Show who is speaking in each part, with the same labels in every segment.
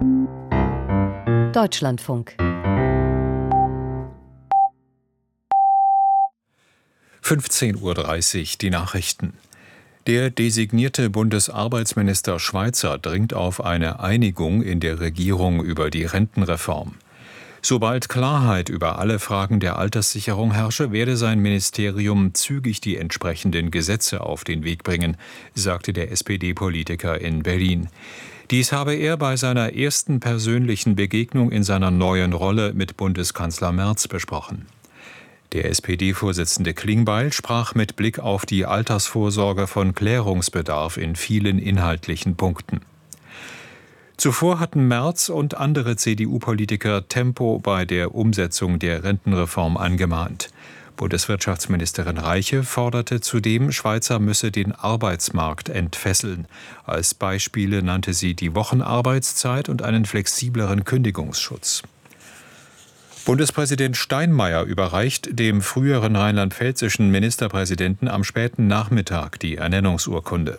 Speaker 1: Deutschlandfunk.
Speaker 2: 15:30 Uhr, die Nachrichten. Der designierte Bundesarbeitsminister Schweizer dringt auf eine Einigung in der Regierung über die Rentenreform. Sobald Klarheit über alle Fragen der Alterssicherung herrsche, werde sein Ministerium zügig die entsprechenden Gesetze auf den Weg bringen, sagte der SPD-Politiker in Berlin. Dies habe er bei seiner ersten persönlichen Begegnung in seiner neuen Rolle mit Bundeskanzler Merz besprochen. Der SPD-Vorsitzende Klingbeil sprach mit Blick auf die Altersvorsorge von Klärungsbedarf in vielen inhaltlichen Punkten. Zuvor hatten Merz und andere CDU-Politiker Tempo bei der Umsetzung der Rentenreform angemahnt. Bundeswirtschaftsministerin Reiche forderte zudem, Schweizer müsse den Arbeitsmarkt entfesseln. Als Beispiele nannte sie die Wochenarbeitszeit und einen flexibleren Kündigungsschutz. Bundespräsident Steinmeier überreicht dem früheren rheinland-pfälzischen Ministerpräsidenten am späten Nachmittag die Ernennungsurkunde.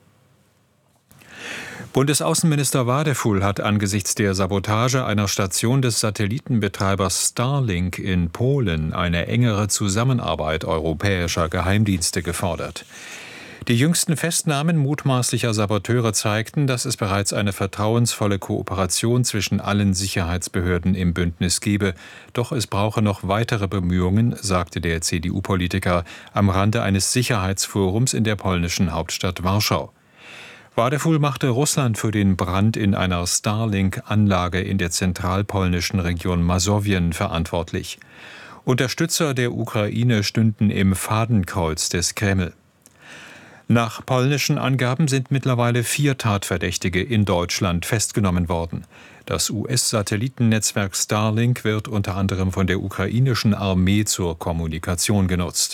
Speaker 2: Bundesaußenminister Wadefuhl hat angesichts der Sabotage einer Station des Satellitenbetreibers Starlink in Polen eine engere Zusammenarbeit europäischer Geheimdienste gefordert. Die jüngsten Festnahmen mutmaßlicher Saboteure zeigten, dass es bereits eine vertrauensvolle Kooperation zwischen allen Sicherheitsbehörden im Bündnis gebe. Doch es brauche noch weitere Bemühungen, sagte der CDU-Politiker am Rande eines Sicherheitsforums in der polnischen Hauptstadt Warschau. Wadefuhl machte Russland für den Brand in einer Starlink-Anlage in der zentralpolnischen Region Masowien verantwortlich. Unterstützer der Ukraine stünden im Fadenkreuz des Kreml. Nach polnischen Angaben sind mittlerweile 4 Tatverdächtige in Deutschland festgenommen worden. Das US-Satellitennetzwerk Starlink wird unter anderem von der ukrainischen Armee zur Kommunikation genutzt.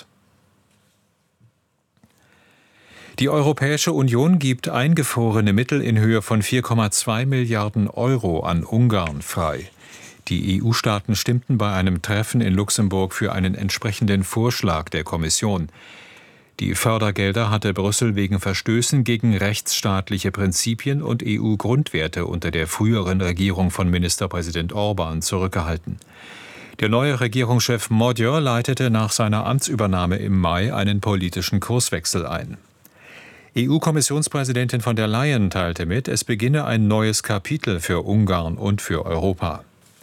Speaker 2: Die Europäische Union gibt eingefrorene Mittel in Höhe von 4,2 Milliarden Euro an Ungarn frei. Die EU-Staaten stimmten bei einem Treffen in Luxemburg für einen entsprechenden Vorschlag der Kommission. Die Fördergelder hatte Brüssel wegen Verstößen gegen rechtsstaatliche Prinzipien und EU-Grundwerte unter der früheren Regierung von Ministerpräsident Orban zurückgehalten. Der neue Regierungschef Magyar leitete nach seiner Amtsübernahme im Mai einen politischen Kurswechsel ein. EU-Kommissionspräsidentin von der Leyen teilte mit, es beginne ein neues Kapitel für Ungarn und für Europa.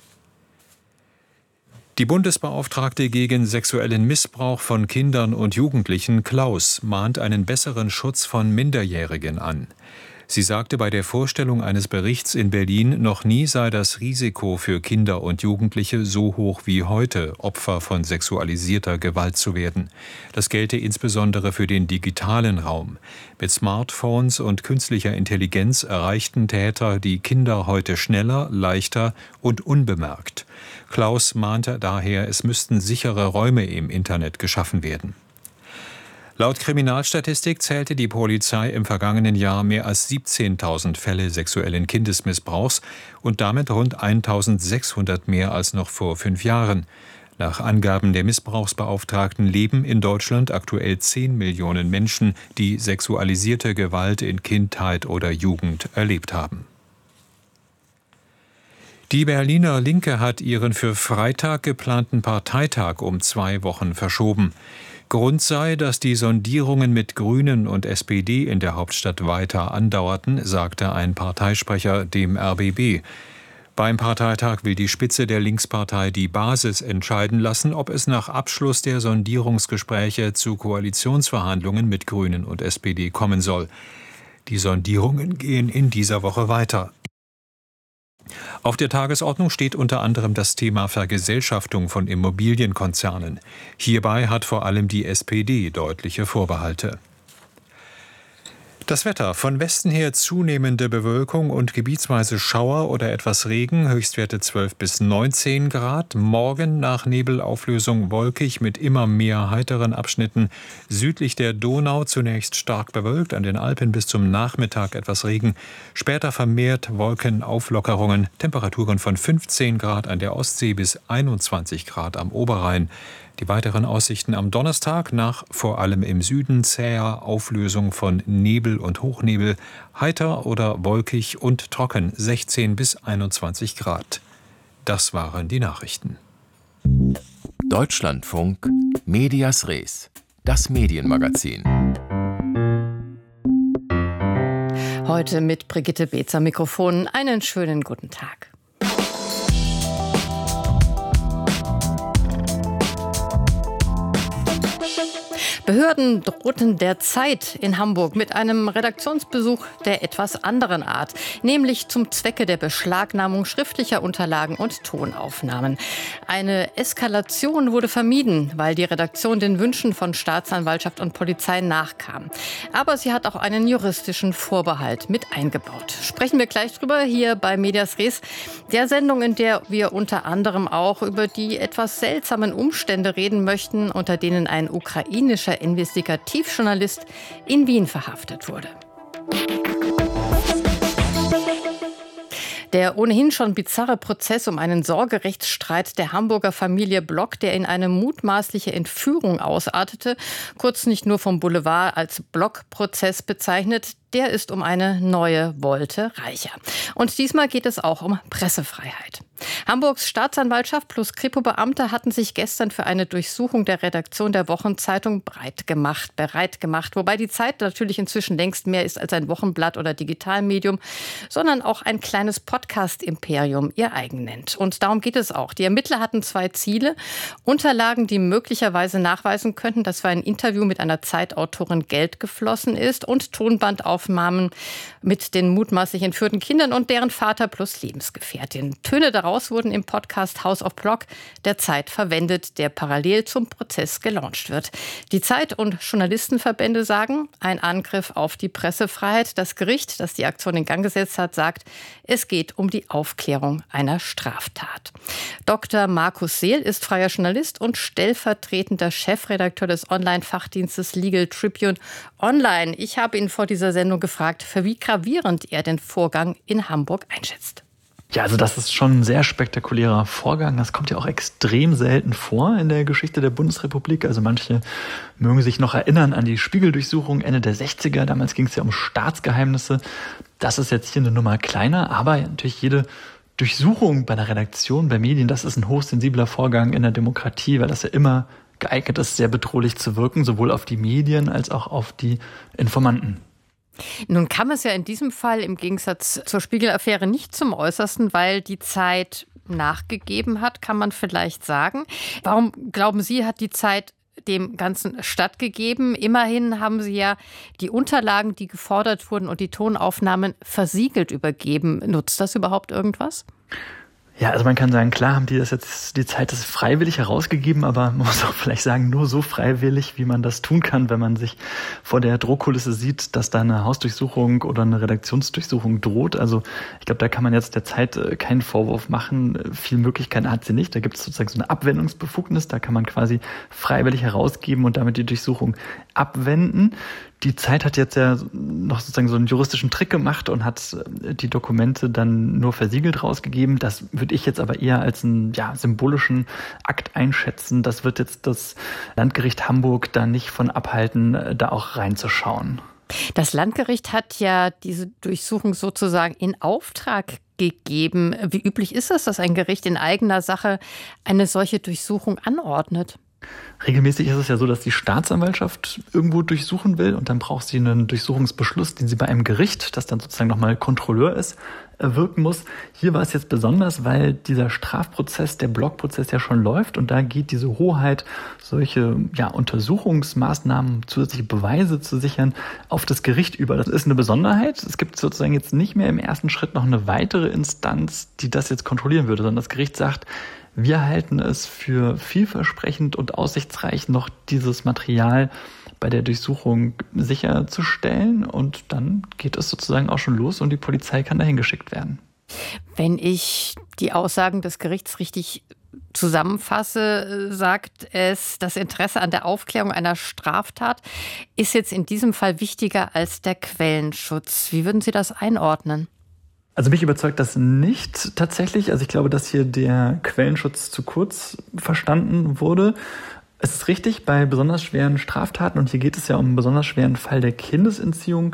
Speaker 2: Die Bundesbeauftragte gegen sexuellen Missbrauch von Kindern und Jugendlichen, Klaus, mahnt einen besseren Schutz von Minderjährigen an. Sie sagte bei der Vorstellung eines Berichts in Berlin, noch nie sei das Risiko für Kinder und Jugendliche so hoch wie heute, Opfer von sexualisierter Gewalt zu werden. Das gelte insbesondere für den digitalen Raum. Mit Smartphones und künstlicher Intelligenz erreichten Täter die Kinder heute schneller, leichter und unbemerkt. Klaus mahnte daher, es müssten sichere Räume im Internet geschaffen werden. Laut Kriminalstatistik zählte die Polizei im vergangenen Jahr mehr als 17.000 Fälle sexuellen Kindesmissbrauchs und damit rund 1.600 mehr als noch vor 5 Jahren. Nach Angaben der Missbrauchsbeauftragten leben in Deutschland aktuell 10 Millionen Menschen, die sexualisierte Gewalt in Kindheit oder Jugend erlebt haben. Die Berliner Linke hat ihren für Freitag geplanten Parteitag um 2 Wochen verschoben. Grund sei, dass die Sondierungen mit Grünen und SPD in der Hauptstadt weiter andauerten, sagte ein Parteisprecher dem RBB. Beim Parteitag will die Spitze der Linkspartei die Basis entscheiden lassen, ob es nach Abschluss der Sondierungsgespräche zu Koalitionsverhandlungen mit Grünen und SPD kommen soll. Die Sondierungen gehen in dieser Woche weiter. Auf der Tagesordnung steht unter anderem das Thema Vergesellschaftung von Immobilienkonzernen. Hierbei hat vor allem die SPD deutliche Vorbehalte. Das Wetter: von Westen her zunehmende Bewölkung und gebietsweise Schauer oder etwas Regen, Höchstwerte 12 bis 19 Grad. Morgen nach Nebelauflösung wolkig mit immer mehr heiteren Abschnitten. Südlich der Donau zunächst stark bewölkt, an den Alpen bis zum Nachmittag etwas Regen. Später vermehrt Wolkenauflockerungen, Temperaturen von 15 Grad an der Ostsee bis 21 Grad am Oberrhein. Die weiteren Aussichten am Donnerstag: nach vor allem im Süden zäher Auflösung von Nebel Nebel und Hochnebel, heiter oder wolkig und trocken, 16 bis 21 Grad. Das waren die Nachrichten.
Speaker 1: Deutschlandfunk Medias Res, das Medienmagazin.
Speaker 3: Heute mit Brigitte Beetz am Mikrofon. Einen schönen guten Tag. Behörden drohten derzeit in Hamburg mit einem Redaktionsbesuch der etwas anderen Art, nämlich zum Zwecke der Beschlagnahmung schriftlicher Unterlagen und Tonaufnahmen. Eine Eskalation wurde vermieden, weil die Redaktion den Wünschen von Staatsanwaltschaft und Polizei nachkam. Aber sie hat auch einen juristischen Vorbehalt mit eingebaut. Sprechen wir gleich drüber hier bei Medias Res, der Sendung, in der wir unter anderem auch über die etwas seltsamen Umstände reden möchten, unter denen ein ukrainischer Investigativjournalist in Wien verhaftet wurde. Der ohnehin schon bizarre Prozess um einen Sorgerechtsstreit der Hamburger Familie Block, der in eine mutmaßliche Entführung ausartete, kurz nicht nur vom Boulevard als Block-Prozess bezeichnet, der ist um eine neue Wolte reicher. Und diesmal geht es auch um Pressefreiheit. Hamburgs Staatsanwaltschaft plus Kripo-Beamte hatten sich gestern für eine Durchsuchung der Redaktion der Wochenzeitung bereit gemacht. Wobei die Zeit natürlich inzwischen längst mehr ist als ein Wochenblatt oder Digitalmedium, sondern auch ein kleines Podcast-Imperium ihr eigen nennt. Und darum geht es auch. Die Ermittler hatten 2 Ziele. Unterlagen, die möglicherweise nachweisen könnten, dass für ein Interview mit einer Zeitautorin Geld geflossen ist, und Tonbandaufnahmen mit den mutmaßlich entführten Kindern und deren Vater plus Lebensgefährtin. Töne daraus wurden im Podcast House of Block der Zeit verwendet, der parallel zum Prozess gelauncht wird. Die Zeit- und Journalistenverbände sagen, ein Angriff auf die Pressefreiheit. Das Gericht, das die Aktion in Gang gesetzt hat, sagt, es geht um die Aufklärung einer Straftat. Dr. Markus Seel ist freier Journalist und stellvertretender Chefredakteur des Online-Fachdienstes Legal Tribune Online. Ich habe ihn vor dieser Sendung gefragt, für wie gravierend er den Vorgang in Hamburg einschätzt.
Speaker 4: Ja, also das ist schon ein sehr spektakulärer Vorgang. Das kommt ja auch extrem selten vor in der Geschichte der Bundesrepublik. Also manche mögen sich noch erinnern an die Spiegeldurchsuchung Ende der 60er. Damals ging es ja um Staatsgeheimnisse. Das ist jetzt hier eine Nummer kleiner, aber natürlich jede Durchsuchung bei einer Redaktion, bei Medien, das ist ein hochsensibler Vorgang in der Demokratie, weil das ja immer geeignet ist, sehr bedrohlich zu wirken, sowohl auf die Medien als auch auf die Informanten.
Speaker 3: Nun kam es ja in diesem Fall im Gegensatz zur Spiegel-Affäre nicht zum Äußersten, weil die Zeit nachgegeben hat, kann man vielleicht sagen. Warum, glauben Sie, hat die Zeit dem Ganzen stattgegeben? Immerhin haben Sie ja die Unterlagen, die gefordert wurden, und die Tonaufnahmen versiegelt übergeben. Nutzt das überhaupt irgendwas?
Speaker 4: Ja, also man kann sagen, klar haben die das jetzt, die Zeit ist freiwillig herausgegeben, aber man muss auch vielleicht sagen, nur so freiwillig, wie man das tun kann, wenn man sich vor der Drohkulisse sieht, dass da eine Hausdurchsuchung oder eine Redaktionsdurchsuchung droht. Also ich glaube, da kann man jetzt der Zeit keinen Vorwurf machen. Viel Möglichkeiten hat sie nicht. Da gibt es sozusagen so eine Abwendungsbefugnis. Da kann man quasi freiwillig herausgeben und damit die Durchsuchung abwenden. Die Zeit hat jetzt ja noch sozusagen so einen juristischen Trick gemacht und hat die Dokumente dann nur versiegelt rausgegeben. Das würde ich jetzt aber eher als einen symbolischen Akt einschätzen. Das wird jetzt das Landgericht Hamburg da nicht von abhalten, da auch reinzuschauen.
Speaker 3: Das Landgericht hat ja diese Durchsuchung sozusagen in Auftrag gegeben. Wie üblich ist es, dass ein Gericht in eigener Sache eine solche Durchsuchung anordnet?
Speaker 4: Regelmäßig ist es ja so, dass die Staatsanwaltschaft irgendwo durchsuchen will und dann braucht sie einen Durchsuchungsbeschluss, den sie bei einem Gericht, das dann sozusagen nochmal Kontrolleur ist, wirken muss. Hier war es jetzt besonders, weil dieser Strafprozess, der Blockprozess ja schon läuft und da geht diese Hoheit, solche Untersuchungsmaßnahmen, zusätzliche Beweise zu sichern, auf das Gericht über. Das ist eine Besonderheit. Es gibt sozusagen jetzt nicht mehr im ersten Schritt noch eine weitere Instanz, die das jetzt kontrollieren würde, sondern das Gericht sagt, wir halten es für vielversprechend und aussichtsreich, noch dieses Material bei der Durchsuchung sicherzustellen. Und dann geht es sozusagen auch schon los und die Polizei kann dahin geschickt werden.
Speaker 3: Wenn ich die Aussagen des Gerichts richtig zusammenfasse, sagt es, das Interesse an der Aufklärung einer Straftat ist jetzt in diesem Fall wichtiger als der Quellenschutz. Wie würden Sie das einordnen?
Speaker 4: Also mich überzeugt das nicht tatsächlich. Also ich glaube, dass hier der Quellenschutz zu kurz verstanden wurde. Es ist richtig, bei besonders schweren Straftaten, und hier geht es ja um einen besonders schweren Fall der Kindesentziehung,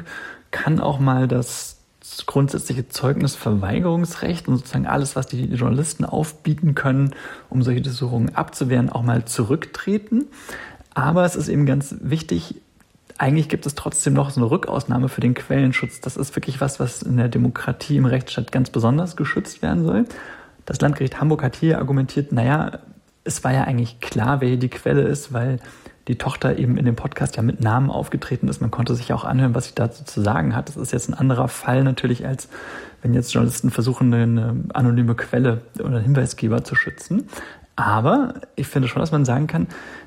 Speaker 4: kann auch mal das grundsätzliche Zeugnisverweigerungsrecht und sozusagen alles, was die Journalisten aufbieten können, um solche Durchsuchungen abzuwehren, auch mal zurücktreten. Aber es ist eben ganz wichtig, eigentlich gibt es trotzdem noch so eine Rückausnahme für den Quellenschutz. Das ist wirklich was in der Demokratie, im Rechtsstaat ganz besonders geschützt werden soll. Das Landgericht Hamburg hat hier argumentiert, es war ja eigentlich klar, wer hier die Quelle ist, weil die Tochter eben in dem Podcast ja mit Namen aufgetreten ist. Man konnte sich ja auch anhören, was sie dazu zu sagen hat. Das ist jetzt ein anderer Fall natürlich, als wenn jetzt Journalisten versuchen, eine anonyme Quelle oder einen Hinweisgeber zu schützen. Aber ich finde schon, dass man sagen kann,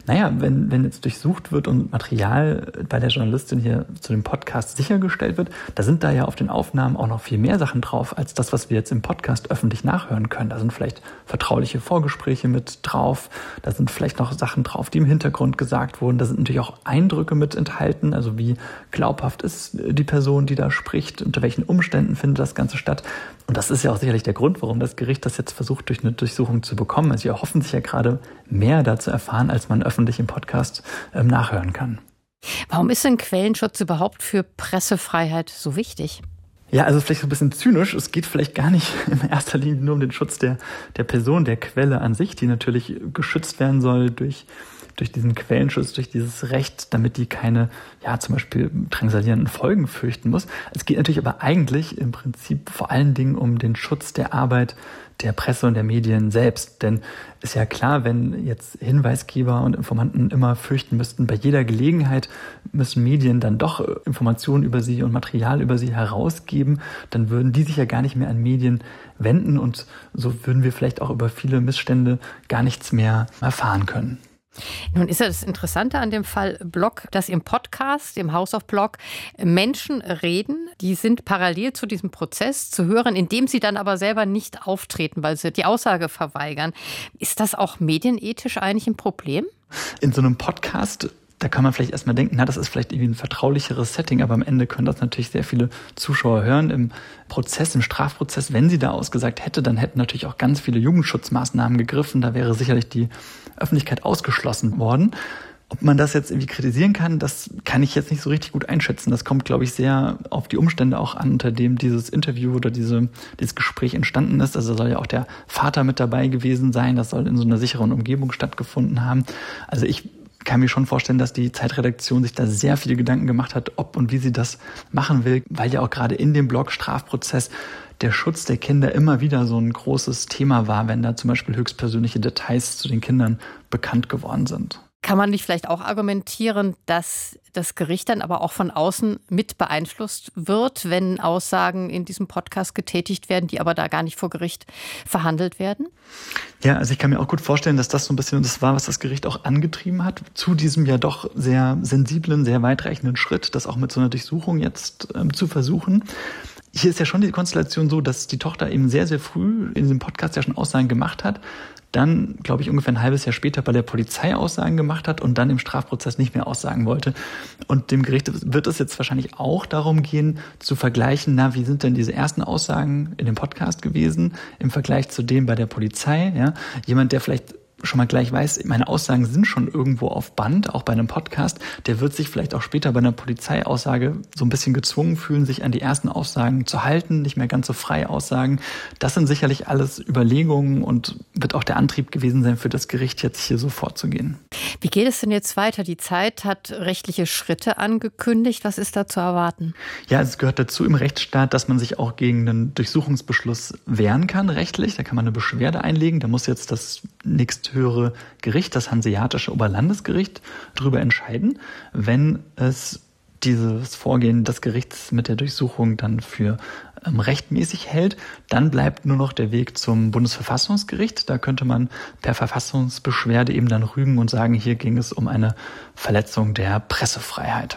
Speaker 4: wenn jetzt durchsucht wird und Material bei der Journalistin hier zu dem Podcast sichergestellt wird, da sind da ja auf den Aufnahmen auch noch viel mehr Sachen drauf, als das, was wir jetzt im Podcast öffentlich nachhören können. Da sind vielleicht vertrauliche Vorgespräche mit drauf, da sind vielleicht noch Sachen drauf, die im Hintergrund gesagt wurden. Da sind natürlich auch Eindrücke mit enthalten, also wie glaubhaft ist die Person, die da spricht, unter welchen Umständen findet das Ganze statt. Und das ist ja auch sicherlich der Grund, warum das Gericht das jetzt versucht, durch eine Durchsuchung zu bekommen. Also sie erhoffen sich ja gerade mehr dazu erfahren, als man öffentlich im Podcast nachhören kann.
Speaker 3: Warum ist denn Quellenschutz überhaupt für Pressefreiheit so wichtig?
Speaker 4: Ja, also vielleicht so ein bisschen zynisch. Es geht vielleicht gar nicht in erster Linie nur um den Schutz der Person, der Quelle an sich, die natürlich geschützt werden soll durch diesen Quellenschutz, durch dieses Recht, damit die keine, zum Beispiel drangsalierenden Folgen fürchten muss. Es geht natürlich aber eigentlich im Prinzip vor allen Dingen um den Schutz der Arbeit der Presse und der Medien selbst. Denn ist ja klar, wenn jetzt Hinweisgeber und Informanten immer fürchten müssten, bei jeder Gelegenheit müssen Medien dann doch Informationen über sie und Material über sie herausgeben, dann würden die sich ja gar nicht mehr an Medien wenden und so würden wir vielleicht auch über viele Missstände gar nichts mehr erfahren können.
Speaker 3: Nun ist ja das Interessante an dem Fall Block, dass im Podcast, im House of Block, Menschen reden, die sind parallel zu diesem Prozess zu hören, indem sie dann aber selber nicht auftreten, weil sie die Aussage verweigern. Ist das auch medienethisch eigentlich ein Problem?
Speaker 4: In so einem Podcast, da kann man vielleicht erstmal denken, das ist vielleicht irgendwie ein vertraulicheres Setting, aber am Ende können das natürlich sehr viele Zuschauer hören. Im Prozess, im Strafprozess, wenn sie da ausgesagt hätte, dann hätten natürlich auch ganz viele Jugendschutzmaßnahmen gegriffen. Da wäre sicherlich die Öffentlichkeit ausgeschlossen worden. Ob man das jetzt irgendwie kritisieren kann, das kann ich jetzt nicht so richtig gut einschätzen. Das kommt, glaube ich, sehr auf die Umstände auch an, unter dem dieses Interview oder dieses Gespräch entstanden ist. Also soll ja auch der Vater mit dabei gewesen sein. Das soll in so einer sicheren Umgebung stattgefunden haben. Also ich kann mir schon vorstellen, dass die Zeitredaktion sich da sehr viele Gedanken gemacht hat, ob und wie sie das machen will, weil ja auch gerade in dem Blog Strafprozess der Schutz der Kinder immer wieder so ein großes Thema war, wenn da zum Beispiel höchstpersönliche Details zu den Kindern bekannt geworden sind.
Speaker 3: Kann man nicht vielleicht auch argumentieren, dass das Gericht dann aber auch von außen mit beeinflusst wird, wenn Aussagen in diesem Podcast getätigt werden, die aber da gar nicht vor Gericht verhandelt werden?
Speaker 4: Ja, also ich kann mir auch gut vorstellen, dass das so ein bisschen das war, was das Gericht auch angetrieben hat, zu diesem ja doch sehr sensiblen, sehr weitreichenden Schritt, das auch mit so einer Durchsuchung jetzt zu versuchen. Hier ist ja schon die Konstellation so, dass die Tochter eben sehr, sehr früh in diesem Podcast ja schon Aussagen gemacht hat, dann, glaube ich, ungefähr ein halbes Jahr später bei der Polizei Aussagen gemacht hat und dann im Strafprozess nicht mehr aussagen wollte. Und dem Gericht wird es jetzt wahrscheinlich auch darum gehen, zu vergleichen, wie sind denn diese ersten Aussagen in dem Podcast gewesen im Vergleich zu dem bei der Polizei? Ja? Jemand, der vielleicht schon mal gleich weiß, meine Aussagen sind schon irgendwo auf Band, auch bei einem Podcast, der wird sich vielleicht auch später bei einer Polizeiaussage so ein bisschen gezwungen fühlen, sich an die ersten Aussagen zu halten, nicht mehr ganz so frei aussagen. Das sind sicherlich alles Überlegungen und wird auch der Antrieb gewesen sein, für das Gericht jetzt hier so vorzugehen.
Speaker 3: Wie geht es denn jetzt weiter? Die Zeit hat rechtliche Schritte angekündigt. Was ist da zu erwarten?
Speaker 4: Ja, es gehört dazu im Rechtsstaat, dass man sich auch gegen einen Durchsuchungsbeschluss wehren kann, rechtlich. Da kann man eine Beschwerde einlegen. Da muss jetzt das nächsthöhere Gericht, das Hanseatische Oberlandesgericht, darüber entscheiden, wenn es dieses Vorgehen des Gerichts mit der Durchsuchung dann für rechtmäßig hält, dann bleibt nur noch der Weg zum Bundesverfassungsgericht. Da könnte man per Verfassungsbeschwerde eben dann rügen und sagen, hier ging es um eine Verletzung der Pressefreiheit.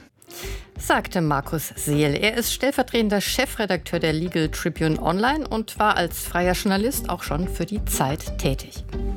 Speaker 3: Sagte Markus Seel. Er ist stellvertretender Chefredakteur der Legal Tribune Online und war als freier Journalist auch schon für die Zeit tätig.